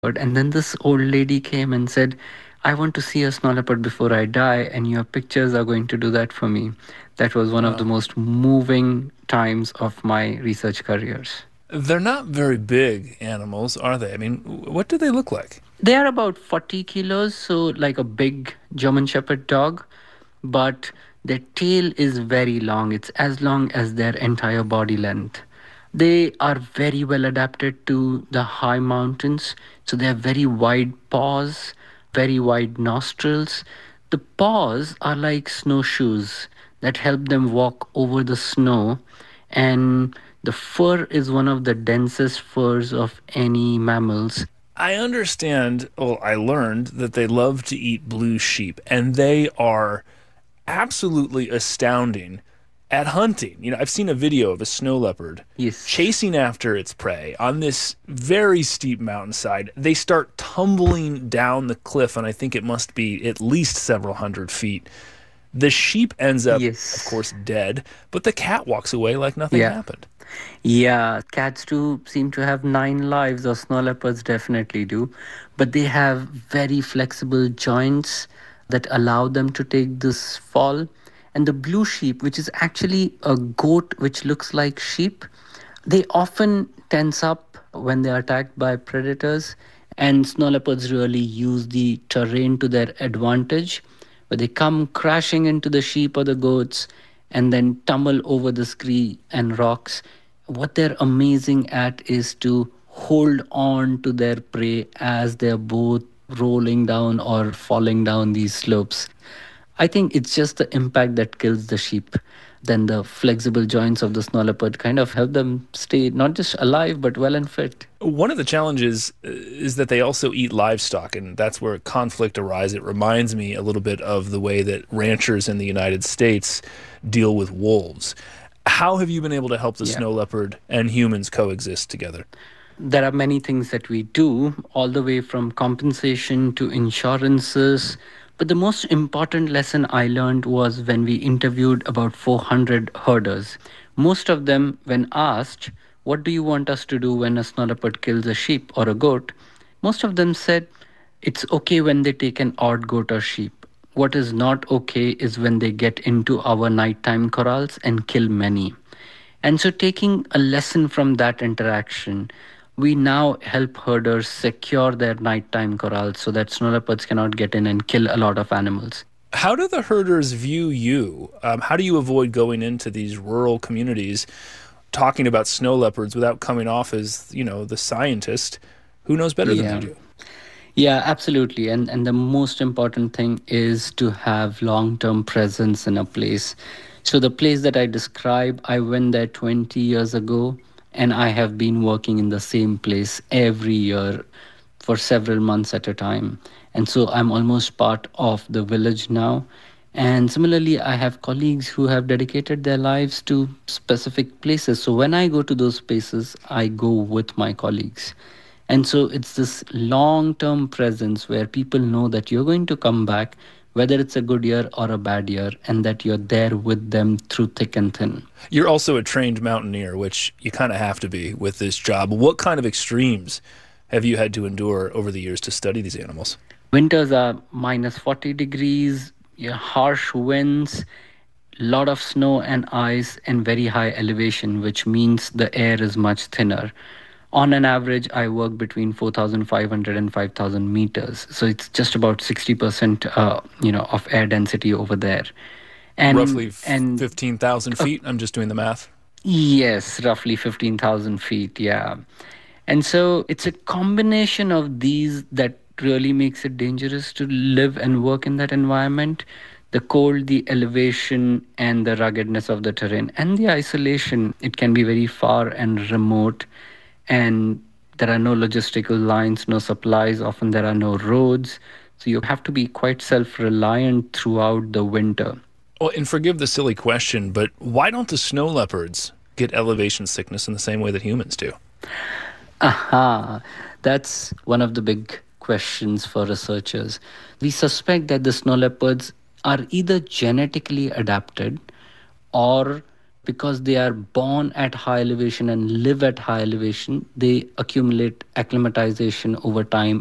And then this old lady came and said, I want to see a snow leopard before I die, and your pictures are going to do that for me. That was one of the Wow. most moving times of my research careers. They're not very big animals, are they? I mean, what do they look like? They are about 40 kilos, so like a big German Shepherd dog, but their tail is very long. It's as long as their entire body length. They are very well adapted to the high mountains, so they have very wide paws, very wide nostrils. The paws are like snowshoes that help them walk over the snow, and the fur is one of the densest furs of any mammals. I understand, well, I learned that they love to eat blue sheep, and they are absolutely astounding at hunting. I've seen a video of a snow leopard Yes. chasing after its prey on this very steep mountainside. They start tumbling down the cliff, and I think it must be at least several hundred feet. The sheep ends up, of Yes. course, dead, but the cat walks away like nothing Yeah. happened. Yeah. Cats do seem to have 9 lives, or snow leopards definitely do. But they have very flexible joints that allow them to take this fall. And the blue sheep, which is actually a goat which looks like sheep, they often tense up when they are attacked by predators. And snow leopards really use the terrain to their advantage, where they come crashing into the sheep or the goats and then tumble over the scree and rocks. What they're amazing at is to hold on to their prey as they're both rolling down or falling down these slopes. I think it's just the impact that kills the sheep. Then the flexible joints of the snow leopard kind of help them stay not just alive but well and fit. One of the challenges is that they also eat livestock, and that's where conflict arises. It reminds me a little bit of the way that ranchers in the United States deal with wolves. How have you been able to help the Yeah. snow leopard and humans coexist together? There are many things that we do, all the way from compensation to insurances. But the most important lesson I learned was when we interviewed about 400 herders. Most of them, when asked, what do you want us to do when a snow leopard kills a sheep or a goat? Most of them said, it's okay when they take an odd goat or sheep. What is not okay is when they get into our nighttime corrals and kill many. And so, taking a lesson from that interaction, we now help herders secure their nighttime corrals so that snow leopards cannot get in and kill a lot of animals. How do the herders view you? How do you avoid going into these rural communities talking about snow leopards without coming off as, the scientist who knows better than you Yeah. do? Yeah, absolutely. And the most important thing is to have long-term presence in a place. So the place that I describe, I went there 20 years ago, and I have been working in the same place every year for several months at a time. And so I'm almost part of the village now. And similarly, I have colleagues who have dedicated their lives to specific places. So when I go to those places, I go with my colleagues. And so it's this long term presence where people know that you're going to come back, whether it's a good year or a bad year, and that you're there with them through thick and thin. You're also a trained mountaineer, which you kind of have to be with this job. What kind of extremes have you had to endure over the years to study these animals? Winters are minus 40 degrees, yeah, harsh winds, lot of snow and ice, and very high elevation, which means the air is much thinner. On an average, I work between 4,500 and 5,000 meters. So it's just about 60%, of air density over there. Roughly And 15,000 feet. I'm just doing the math. yes, roughly 15,000 feet. Yeah. And so it's a combination of these that really makes it dangerous to live and work in that environment. The cold, the elevation, and the ruggedness of the terrain, and the isolation. It can be very far and remote, and there are no logistical lines, no supplies. Often there are no roads. So you have to be quite self reliant throughout the winter. Well, and forgive the silly question, but why don't the snow leopards get elevation sickness in the same way that humans do? Aha, that's one of the big questions for researchers. We suspect that the snow leopards are either genetically adapted or because they are born at high elevation and live at high elevation, they accumulate acclimatization over time